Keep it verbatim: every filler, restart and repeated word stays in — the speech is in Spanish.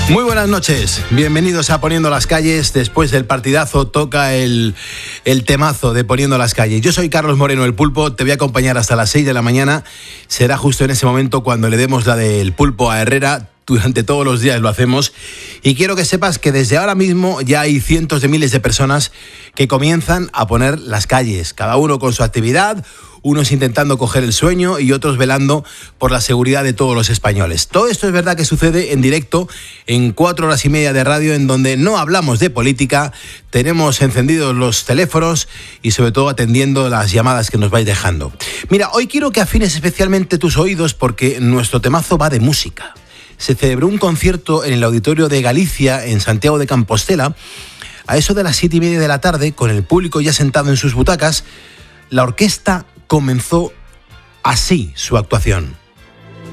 Muy buenas noches, bienvenidos a Poniendo las Calles. Después del partidazo toca el, el temazo de Poniendo las Calles. Yo soy Carlos Moreno, el Pulpo, te voy a acompañar hasta las seis de la mañana. Será justo en ese momento cuando le demos la del Pulpo a Herrera. Durante todos los días lo hacemos y quiero que sepas que desde ahora mismo ya hay cientos de miles de personas que comienzan a poner las calles, cada uno con su actividad, unos intentando coger el sueño y otros velando por la seguridad de todos los españoles. Todo esto es verdad que sucede en directo en cuatro horas y media de radio en donde no hablamos de política, tenemos encendidos los teléfonos y sobre todo atendiendo las llamadas que nos vais dejando. Mira, hoy quiero que afines especialmente tus oídos porque nuestro temazo va de música. Se celebró un concierto en el Auditorio de Galicia, en Santiago de Compostela, a eso de las siete y media de la tarde, con el público ya sentado en sus butacas. La orquesta comenzó así su actuación.